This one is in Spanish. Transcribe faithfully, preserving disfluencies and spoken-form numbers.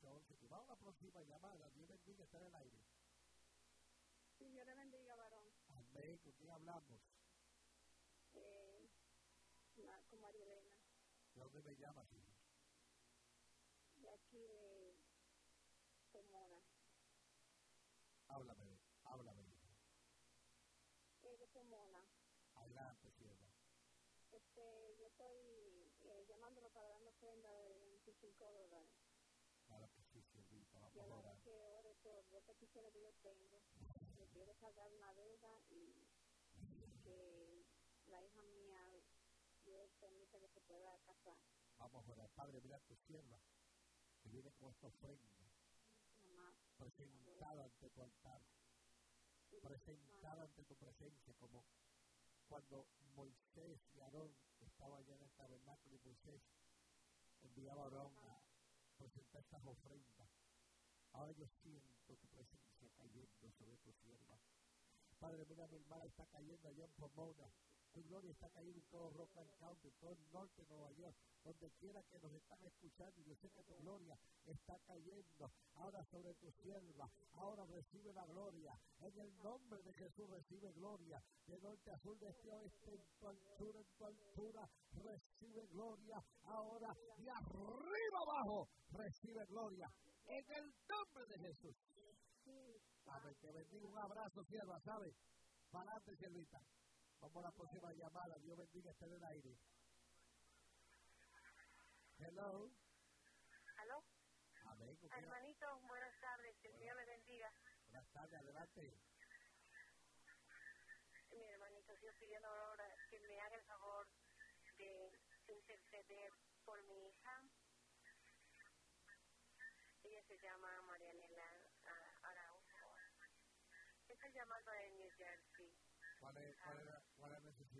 ocho once. Vamos a la próxima llamada. Dios bendiga, está en el aire. Sí, Dios le bendiga, varón. Amén. ¿Con quién hablamos? Eh, ma- con María Elena. ¿De dónde me llamas, hijo? De aquí de Pomona. Háblame, háblame, hijo. Eh, de Pomona. Adelante, sierva. Este, yo estoy eh, llamándolo para darme ofrenda de veinticinco dólares. Claro que sí, siervita. Vamos Yo a la orar. verdad que ore por dos peticiones que yo tengo. Que quiero salvar una deuda y que la hija mía, Dios permita que se pueda casar. Vamos a orar. Padre, mira a tu sierva que viene con esta ofrenda Mamá, presentada ante tu altar, presentada ante tu presencia, como cuando Moisés y Aarón estaban allá en el tabernáculo y Moisés enviaba a Aarón a presentar estas ofrendas. Ahora yo siento tu presencia cayendo sobre tu sierva. Padre, mira, mi hermana está cayendo allá en Pomona. Tu gloria está cayendo en todo Rockland County, en todo el norte de Nueva York, donde quiera que nos están escuchando. Yo sé que tu gloria está cayendo ahora sobre tu sierva. Ahora recibe la gloria. En el nombre de Jesús recibe gloria. De norte a sur, de este a oeste, en tu altura, en tu altura, recibe gloria. Ahora, de arriba abajo, recibe gloria. En el nombre de Jesús. Amén. Te bendiga. Un abrazo, sierva, ¿sabes? Para adelante, siervita. Vamos a la próxima llamada. Dios bendiga, esté en el aire. Hello. ¿Aló? Amén. Hermanitos, buenas tardes. Que el Señor les bendiga. Buenas tardes, adelante. Mi hermanito, estoy pidiendo ahora que me haga el favor de interceder por mi hija. Ella se llama Marianela uh, Araujo. Estoy llamando de New Jersey. ¿Cuál es, cuál es, la, cuál es la necesidad?